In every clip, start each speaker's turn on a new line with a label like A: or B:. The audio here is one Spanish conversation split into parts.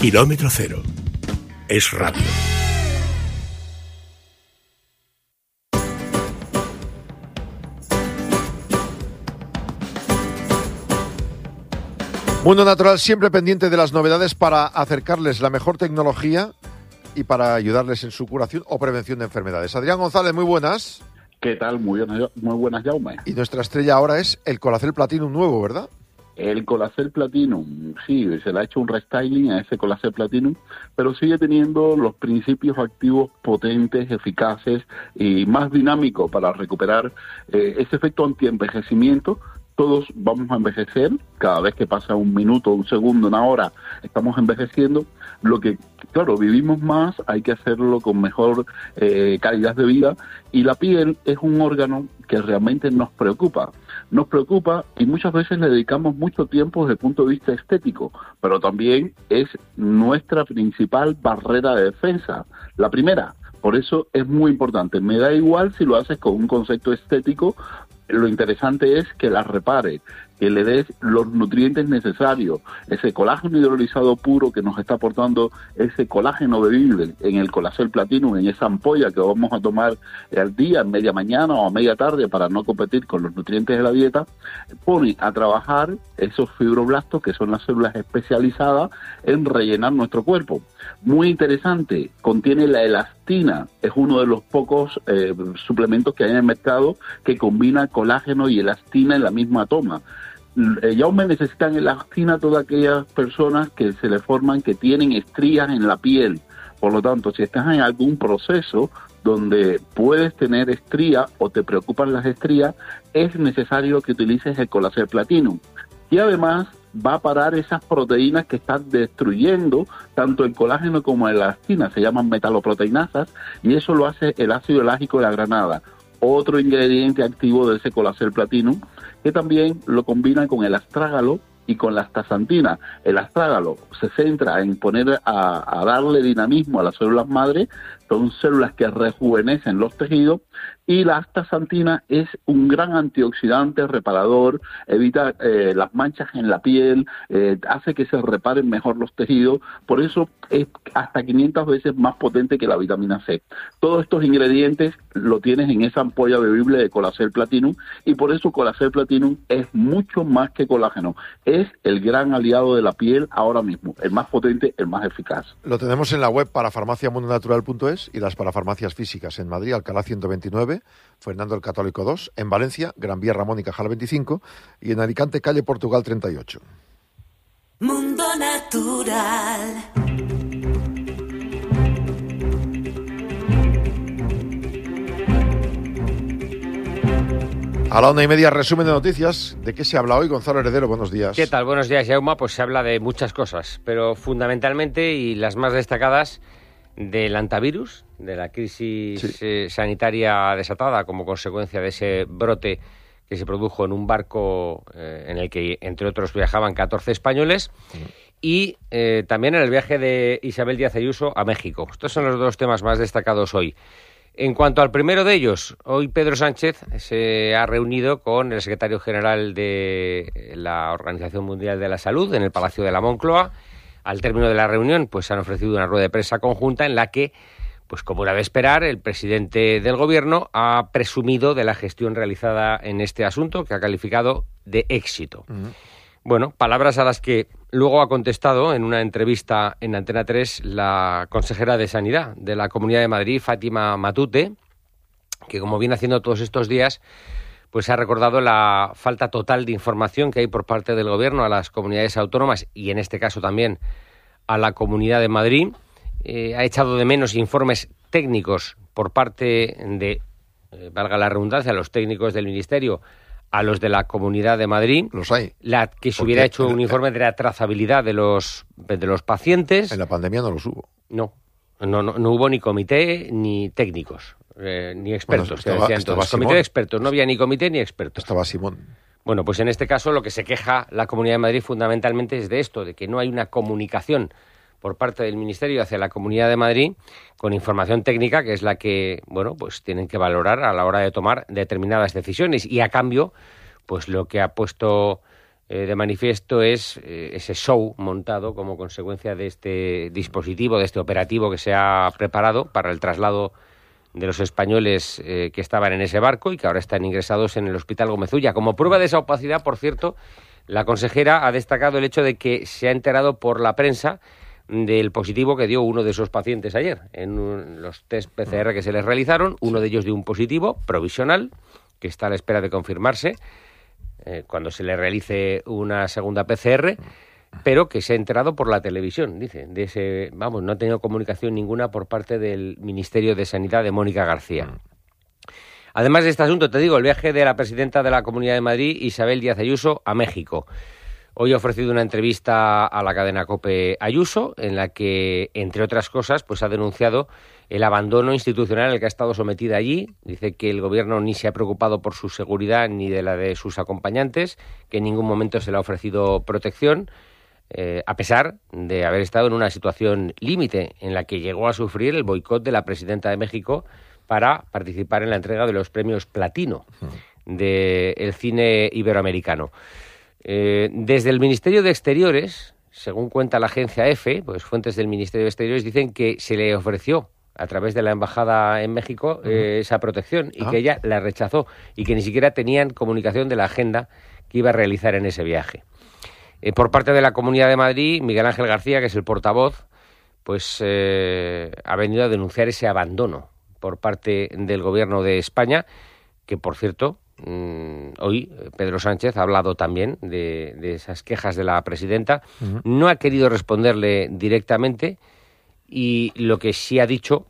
A: Kilómetro Cero. Es radio.
B: Mundo Natural, siempre pendiente de las novedades para acercarles la mejor tecnología y para ayudarles en su curación o prevención de enfermedades. Adrián González, muy buenas.
C: ¿Qué tal? Muy buenas, Jaume.
B: Y nuestra estrella ahora es el Colacel Platinum nuevo, ¿verdad?
C: El Colacel Platinum, sí, se le ha hecho un restyling a ese Colacel Platinum, pero sigue teniendo los principios activos potentes, eficaces y más dinámicos para recuperar ese efecto antienvejecimiento. Todos vamos a envejecer, cada vez que pasa un minuto, un segundo, una hora, estamos envejeciendo. Lo que, claro, vivimos más, hay que hacerlo con mejor calidad de vida, y la piel es un órgano que realmente nos preocupa y muchas veces le dedicamos mucho tiempo desde el punto de vista estético, pero también es nuestra principal barrera de defensa, la primera. Por eso es muy importante. Me da igual si lo haces con un concepto estético. Lo interesante es que la repare, que le des los nutrientes necesarios, ese colágeno hidrolizado puro que nos está aportando ese colágeno bebible en el Colacel Platinum, en esa ampolla que vamos a tomar al día, en media mañana o a media tarde para no competir con los nutrientes de la dieta. Pone a trabajar esos fibroblastos, que son las células especializadas en rellenar nuestro cuerpo. Muy interesante, contiene la elastina, es uno de los pocos suplementos que hay en el mercado que combina colágeno y elastina en la misma toma. Ya aún necesitan elastina todas aquellas personas que se le forman, que tienen estrías en la piel. Por lo tanto, si estás en algún proceso donde puedes tener estría o te preocupan las estrías, es necesario que utilices el Colacel Platinum. Y además va a parar esas proteínas que están destruyendo tanto el colágeno como la elastina, se llaman metaloproteinasas, y eso lo hace el ácido elágico de la granada, otro ingrediente activo de ese Colacel Platinum, que también lo combina con el astrágalo y con la astaxantina. El astrágalo se centra en poner a darle dinamismo a las células madre, son células que rejuvenecen los tejidos, y la astaxantina es un gran antioxidante, reparador, evita las manchas en la piel, hace que se reparen mejor los tejidos, por eso es hasta 500 veces más potente que la vitamina C. Todos estos ingredientes lo tienes en esa ampolla bebible de Colacel Platinum, y por eso Colacel Platinum es mucho más que colágeno, es el gran aliado de la piel ahora mismo, el más potente, el más eficaz.
B: Lo tenemos en la web parafarmaciamundonatural.es y las parafarmacias físicas en Madrid, Alcalá 129, Fernando el Católico 2, en Valencia, Gran Vía Ramón y Cajal 25, y en Alicante, calle Portugal 38.
D: Mundo Natural.
B: A la 1:30, resumen de noticias. ¿De qué se habla hoy? Gonzalo Heredero, buenos días.
E: ¿Qué tal? Buenos días, Jaume. Pues se habla de muchas cosas, pero fundamentalmente, y las más destacadas, del antivirus, de la crisis sanitaria desatada como consecuencia de ese brote que se produjo en un barco en el que, entre otros, viajaban 14 españoles, y también en el viaje de Isabel Díaz Ayuso a México. Estos son los dos temas más destacados hoy. En cuanto al primero de ellos, hoy Pedro Sánchez se ha reunido con el secretario general de la Organización Mundial de la Salud en el Palacio de la Moncloa. Al término de la reunión, pues han ofrecido una rueda de prensa conjunta en la que, pues como era de esperar, el presidente del gobierno ha presumido de la gestión realizada en este asunto, que ha calificado de éxito. Bueno, palabras a las que luego ha contestado en una entrevista en Antena 3 la consejera de Sanidad de la Comunidad de Madrid, Fátima Matute, que, como viene haciendo todos estos días, pues ha recordado la falta total de información que hay por parte del gobierno a las comunidades autónomas y, en este caso, también a la Comunidad de Madrid. Ha echado de menos informes técnicos por parte de, valga la redundancia, los técnicos del Ministerio a los de la Comunidad de Madrid.
B: Los hay.
E: Que se hubiera hecho un informe de la trazabilidad de los pacientes.
B: En la pandemia no los hubo.
E: No hubo ni comité ni técnicos, ni expertos.
B: Bueno, estaba
E: Comité de expertos, no había ni comité ni expertos.
B: Estaba Simón.
E: Bueno, pues en este caso lo que se queja la Comunidad de Madrid fundamentalmente es de esto, de que no hay una comunicación por parte del Ministerio hacia la Comunidad de Madrid con información técnica, que es la que, bueno, pues tienen que valorar a la hora de tomar determinadas decisiones. Y a cambio, pues lo que ha puesto de manifiesto es ese show montado como consecuencia de este dispositivo, de este operativo que se ha preparado para el traslado de los españoles que estaban en ese barco y que ahora están ingresados en el Hospital Gómez Ulla. Como prueba de esa opacidad, por cierto, la consejera ha destacado el hecho de que se ha enterado por la prensa del positivo que dio uno de esos pacientes ayer en los test PCR que se les realizaron. Uno de ellos dio un positivo provisional que está a la espera de confirmarse cuando se le realice una segunda PCR, pero que se ha enterado por la televisión, dice. No ha tenido comunicación ninguna por parte del Ministerio de Sanidad de Mónica García. Además de este asunto, te digo, el viaje de la presidenta de la Comunidad de Madrid, Isabel Díaz Ayuso, a México. Hoy ha ofrecido una entrevista a la cadena COPE Ayuso, en la que, entre otras cosas, pues ha denunciado el abandono institucional al que ha estado sometida allí. Dice que el gobierno ni se ha preocupado por su seguridad ni de la de sus acompañantes, que en ningún momento se le ha ofrecido protección, a pesar de haber estado en una situación límite en la que llegó a sufrir el boicot de la presidenta de México para participar en la entrega de los premios Platino del cine iberoamericano. Desde el Ministerio de Exteriores, según cuenta la agencia EFE, pues fuentes del Ministerio de Exteriores dicen que se le ofreció a través de la embajada en México esa protección y que ella la rechazó y que ni siquiera tenían comunicación de la agenda que iba a realizar en ese viaje. Por parte de la Comunidad de Madrid, Miguel Ángel García, que es el portavoz, pues ha venido a denunciar ese abandono por parte del Gobierno de España, que, por cierto, hoy Pedro Sánchez ha hablado también de esas quejas de la presidenta. No ha querido responderle directamente y lo que sí ha dicho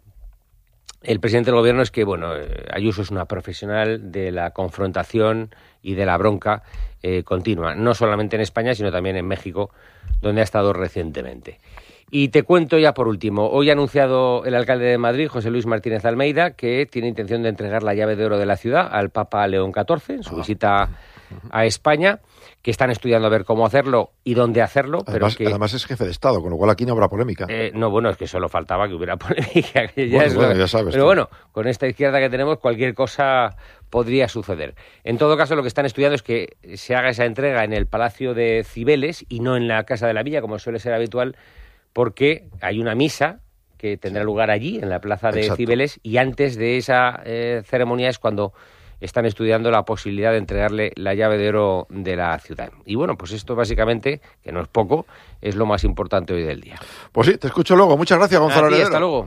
E: el presidente del Gobierno es que, Ayuso es una profesional de la confrontación y de la bronca continua, no solamente en España, sino también en México, donde ha estado recientemente. Y te cuento ya por último, hoy ha anunciado el alcalde de Madrid, José Luis Martínez Almeida, que tiene intención de entregar la llave de oro de la ciudad al Papa León XIV en su visita a España, que están estudiando a ver cómo hacerlo y dónde hacerlo.
B: Además es jefe de Estado, con lo cual aquí no habrá polémica.
E: Es que solo faltaba que hubiera polémica.
B: Ya sabes.
E: Pero con esta izquierda que tenemos, cualquier cosa podría suceder. En todo caso, lo que están estudiando es que se haga esa entrega en el Palacio de Cibeles y no en la Casa de la Villa, como suele ser habitual, porque hay una misa que tendrá lugar allí, en la plaza de Cibeles, y antes de esa ceremonia es cuando están estudiando la posibilidad de entregarle la llave de oro de la ciudad. Y pues esto básicamente, que no es poco, es lo más importante hoy del día.
B: Pues sí, te escucho luego. Muchas gracias, Gonzalo Heredero.
E: Hasta luego.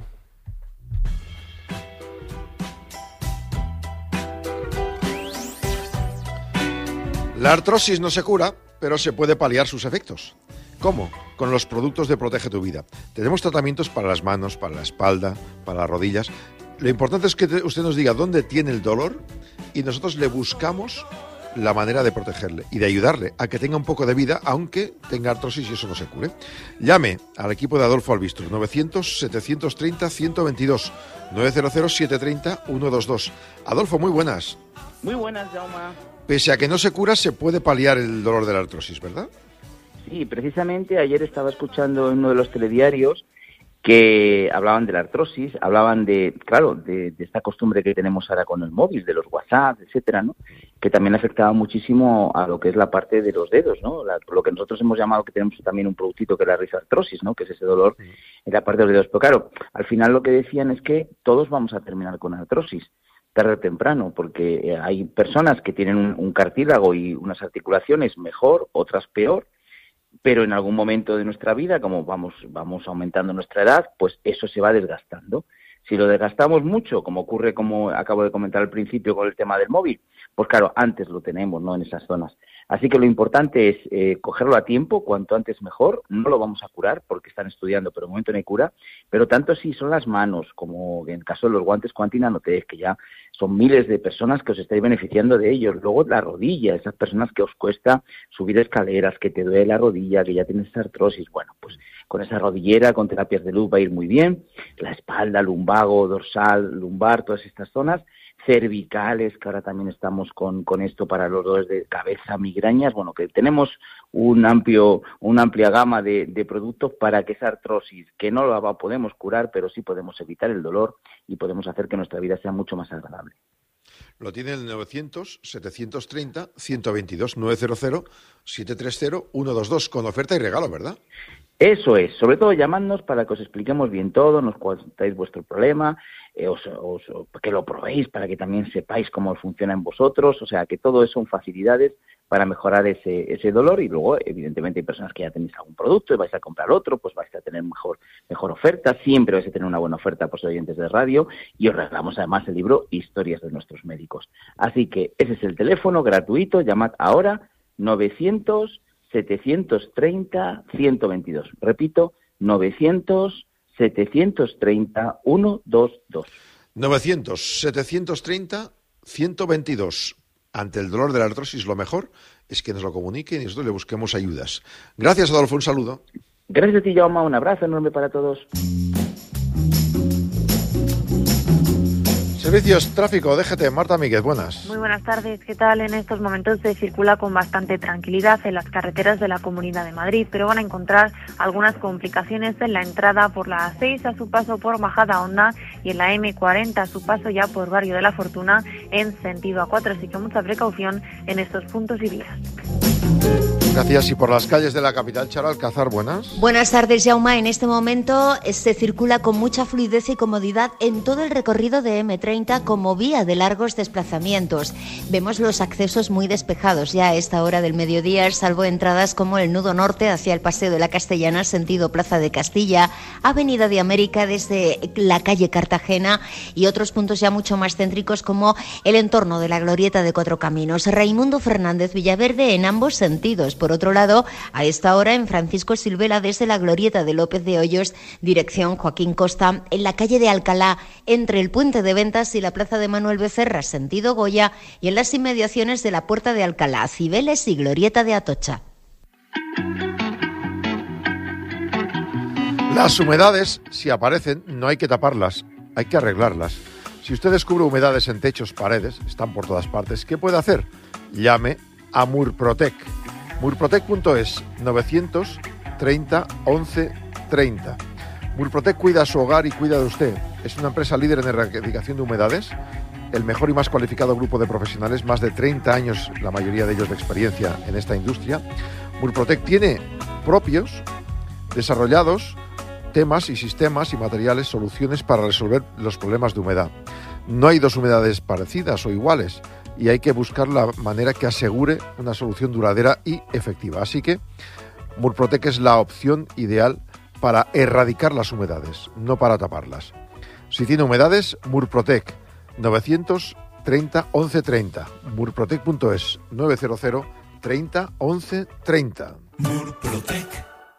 B: La artrosis no se cura, pero se puede paliar sus efectos. ¿Cómo? Con los productos de Protege tu Vida. Tenemos tratamientos para las manos, para la espalda, para las rodillas. Lo importante es que usted nos diga dónde tiene el dolor y nosotros le buscamos la manera de protegerle y de ayudarle a que tenga un poco de vida, aunque tenga artrosis y eso no se cure. Llame al equipo de Adolfo Albistro, 900-730-122, 900-730-122. Adolfo, muy buenas.
F: Muy buenas, Jaume.
B: Pese a que no se cura, se puede paliar el dolor de la artrosis, ¿verdad?
F: Sí, precisamente ayer estaba escuchando en uno de los telediarios que hablaban de la artrosis, hablaban de esta costumbre que tenemos ahora con el móvil, de los WhatsApp, etcétera, ¿no? Que también afectaba muchísimo a lo que es la parte de los dedos, ¿no? Lo que nosotros hemos llamado, que tenemos también un productito que es la risartrosis, ¿no? Que es ese dolor en la parte de los dedos. Pero claro, al final lo que decían es que todos vamos a terminar con artrosis, tarde o temprano, porque hay personas que tienen un cartílago y unas articulaciones mejor, otras peor, pero en algún momento de nuestra vida, como vamos aumentando nuestra edad, pues eso se va desgastando. Si lo desgastamos mucho, como ocurre, como acabo de comentar al principio con el tema del móvil, pues claro, antes lo tenemos, ¿no?, en esas zonas. Así que lo importante es cogerlo a tiempo, cuanto antes mejor. No lo vamos a curar porque están estudiando, pero de momento no hay cura. Pero tanto si son las manos, como en el caso de los guantes Quantum Nanotex, que ya son miles de personas que os estáis beneficiando de ellos. Luego la rodilla, esas personas que os cuesta subir escaleras, que te duele la rodilla, que ya tienes artrosis. Bueno, pues con esa rodillera, con terapias de luz va a ir muy bien. La espalda, lumbago, dorsal, lumbar, todas estas zonas. Cervicales, que ahora también estamos con esto para los dolores de cabeza, migrañas. Bueno, que tenemos una amplia gama de productos para que esa artrosis, que no la podemos curar, pero sí podemos evitar el dolor y podemos hacer que nuestra vida sea mucho más agradable.
B: lo tiene el 900-730-122, 900-730-122, con oferta y regalo, ¿verdad?
F: Eso es, sobre todo llamadnos para que os expliquemos bien todo, nos contáis vuestro problema, que lo probéis para que también sepáis cómo funciona en vosotros, o sea, que todo eso son facilidades para mejorar ese dolor, y luego, evidentemente, hay personas que ya tenéis algún producto y vais a comprar otro, pues vais a tener mejor oferta, siempre vais a tener una buena oferta por ser oyentes de radio, y os regalamos además el libro Historias de nuestros médicos. Así que ese es el teléfono gratuito, llamad ahora, 900-730-122. Repito, 900-730-122.
B: 900-730-122. Ante el dolor de la artrosis, lo mejor es que nos lo comuniquen y nosotros le busquemos ayudas. Gracias, Adolfo, un saludo.
F: Gracias a ti, Jaume, un abrazo enorme para todos.
B: Servicios, tráfico, DGT, Marta Míguez, buenas.
G: Muy buenas tardes, ¿qué tal? En estos momentos se circula con bastante tranquilidad en las carreteras de la Comunidad de Madrid, pero van a encontrar algunas complicaciones en la entrada por la A6 a su paso por Majadahonda y en la M40 a su paso ya por Barrio de la Fortuna en sentido A4, así que mucha precaución en estos puntos y vías.
B: Gracias. Y por las calles de la capital, Charo Alcázar, buenas.
H: Buenas tardes, Jaume. En este momento se circula con mucha fluidez y comodidad en todo el recorrido de M30 como vía de largos desplazamientos. Vemos los accesos muy despejados ya a esta hora del mediodía, salvo entradas como el nudo norte hacia el Paseo de la Castellana, sentido Plaza de Castilla, Avenida de América desde la calle Cartagena y otros puntos ya mucho más céntricos como el entorno de la Glorieta de Cuatro Caminos. Raimundo Fernández Villaverde en ambos sentidos. Por otro lado, a esta hora en Francisco Silvela desde la Glorieta de López de Hoyos, dirección Joaquín Costa, en la calle de Alcalá, entre el Puente de Ventas y la Plaza de Manuel Becerra, sentido Goya, y en las inmediaciones de la Puerta de Alcalá, Cibeles y Glorieta de Atocha.
B: Las humedades, si aparecen, no hay que taparlas, hay que arreglarlas. Si usted descubre humedades en techos, paredes, están por todas partes, ¿qué puede hacer? Llame a Murprotec. Murprotec.es, 930 11 30. Murprotec cuida su hogar y cuida de usted. Es una empresa líder en erradicación de humedades, el mejor y más cualificado grupo de profesionales, más de 30 años, la mayoría de ellos de experiencia en esta industria. Murprotec tiene propios, desarrollados, temas y sistemas y materiales, soluciones para resolver los problemas de humedad. No hay dos humedades parecidas o iguales, y hay que buscar la manera que asegure una solución duradera y efectiva. Así que Murprotec es la opción ideal para erradicar las humedades, no para taparlas. Si tiene humedades, Murprotec, 930 11 30. Murprotec.es, 900 30 11 30.
A: Murprotec.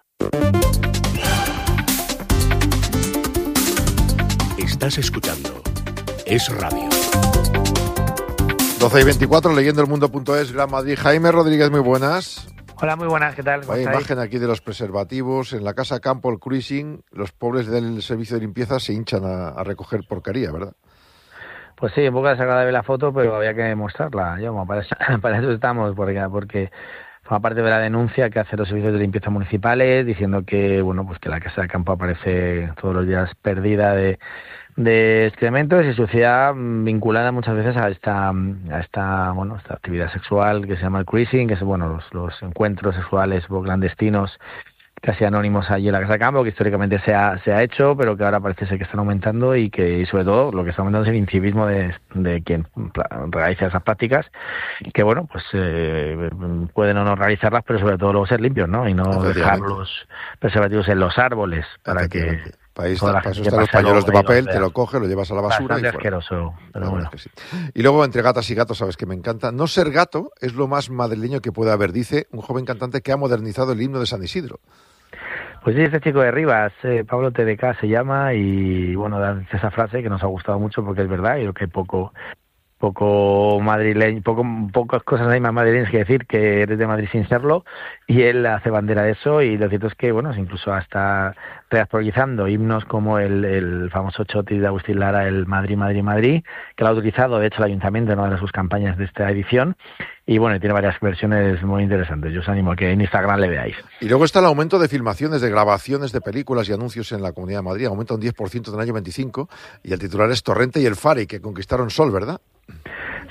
A: Estás escuchando Es Radio.
B: 12 y 24, leyendo elmundo.es, Gran Madrid. Jaime Rodríguez, muy buenas.
I: Hola, muy buenas, ¿qué tal?
B: Hay imagen aquí de los preservativos. En la casa Campo, el cruising, los pobres del servicio de limpieza se hinchan a recoger porquería, ¿verdad?
I: Pues sí, un poco desagradable la foto, pero había que mostrarla. Para eso estamos, porque forma parte de la denuncia que hacen los servicios de limpieza municipales, diciendo que pues que la casa de campo aparece todos los días perdida de excrementos y suciedad, vinculada muchas veces a esta actividad sexual que se llama el cruising, que es los encuentros sexuales clandestinos, casi anónimos allí en la casa de campo, que históricamente se ha hecho, pero que ahora parece ser que están aumentando y sobre todo lo que está aumentando es el incivismo de quien realiza esas prácticas, que pueden o no realizarlas, pero sobre todo luego ser limpios, ¿no? Y no dejar los preservativos en los árboles para que
B: para eso están los pañuelos de papel, te lo coges, lo llevas a la basura.
I: Bastante asqueroso, pero bueno.
B: Sí. Y luego, entre gatas y gatos, sabes que me encanta. No ser gato es lo más madrileño que puede haber, dice un joven cantante que ha modernizado el himno de San Isidro.
I: Pues sí, este chico de Rivas, Pablo TDK se llama, y dice esa frase que nos ha gustado mucho porque es verdad, y lo que poco madrileño, pocas cosas hay más madrileñas que decir que eres de Madrid sin serlo, y él hace bandera de eso, y lo cierto es que incluso hasta reactualizando himnos como el famoso Choti de Agustín Lara, el Madrid, Madrid, Madrid, que lo ha utilizado de hecho el Ayuntamiento en una de sus campañas de esta edición, y tiene varias versiones muy interesantes. Yo os animo a que en Instagram le veáis.
B: Y luego está el aumento de filmaciones, de grabaciones de películas y anuncios en la Comunidad de Madrid, aumenta un 10% en el año 25, y el titular es Torrente y el Fari, que conquistaron Sol, ¿verdad?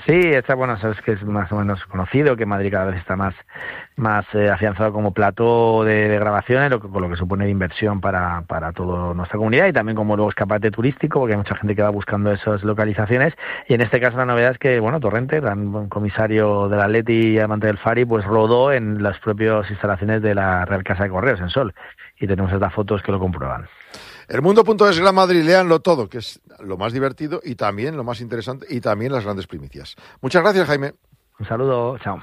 I: Sí, sabes que es más o menos conocido, que Madrid cada vez está más afianzado como plató de grabaciones, con lo que supone de inversión para toda nuestra comunidad y también como luego escaparate turístico, porque hay mucha gente que va buscando esas localizaciones. Y en este caso la novedad es que, Torrente, gran comisario del Atleti y amante del Fari, pues rodó en las propias instalaciones de la Real Casa de Correos, en Sol. Y tenemos estas fotos que lo comprueban.
B: Elmundo.es Gran Madrid, léanlo todo, que es lo más divertido y también lo más interesante y también las grandes primicias. Muchas gracias, Jaime.
I: Un saludo, chao.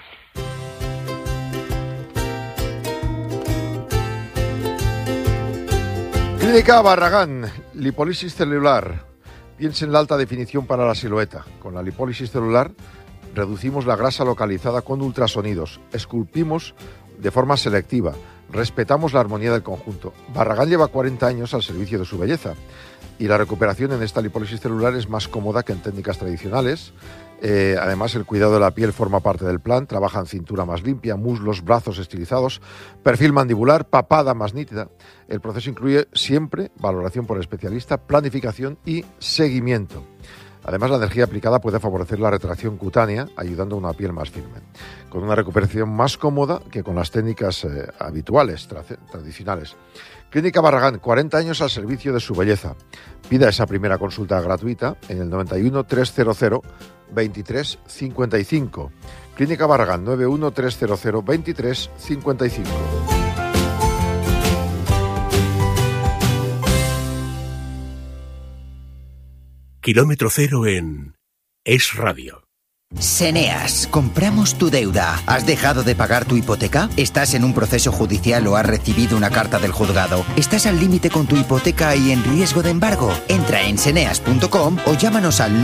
B: Clínica Barragán, lipólisis celular. Piensa en la alta definición para la silueta. Con la lipólisis celular reducimos la grasa localizada con ultrasonidos, esculpimos de forma selectiva, respetamos la armonía del conjunto. Barragán lleva 40 años al servicio de su belleza y la recuperación en esta lipólisis celular es más cómoda que en técnicas tradicionales. Además, el cuidado de la piel forma parte del plan. Trabajan cintura más limpia, muslos, brazos estilizados, perfil mandibular, papada más nítida. El proceso incluye siempre valoración por especialista, planificación y seguimiento. Además, la energía aplicada puede favorecer la retracción cutánea, ayudando a una piel más firme, con una recuperación más cómoda que con las técnicas habituales, tradicionales. Clínica Barragán, 40 años al servicio de su belleza. Pida esa primera consulta gratuita en el 91 300 23 55. Clínica Barragán, 91 300 23 55.
A: Kilómetro cero en Es Radio.
J: Seneas, compramos tu deuda. ¿Has dejado de pagar tu hipoteca? ¿Estás en un proceso judicial o has recibido una carta del juzgado? ¿Estás al límite con tu hipoteca y en riesgo de embargo? Entra en seneas.com o llámanos al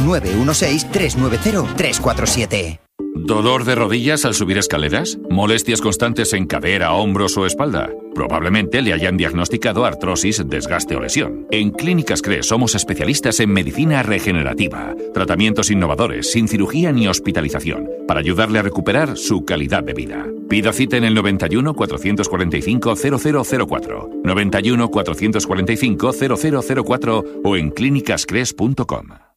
J: 916-390-347.
K: ¿Dolor de rodillas al subir escaleras? ¿Molestias constantes en cadera, hombros o espalda? Probablemente le hayan diagnosticado artrosis, desgaste o lesión. En Clínicas CRE somos especialistas en medicina regenerativa, tratamientos innovadores, sin cirugía ni hospitalización, para ayudarle a recuperar su calidad de vida. Pida cita en el 91 445 0004, 91 445 0004 o en clínicascres.com.